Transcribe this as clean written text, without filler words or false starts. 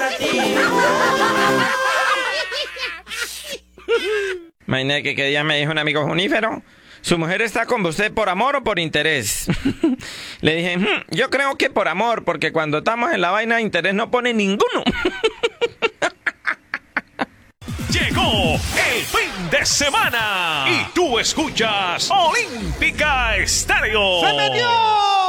ti. Imagínate que día me dijo un amigo Junífero, su mujer está con usted por amor o por interés. Le dije, yo creo que por amor, porque cuando estamos en la vaina de interés no pone ninguno. Llegó el fin de semana y tú escuchas Olímpica Estéreo. ¡Se metió!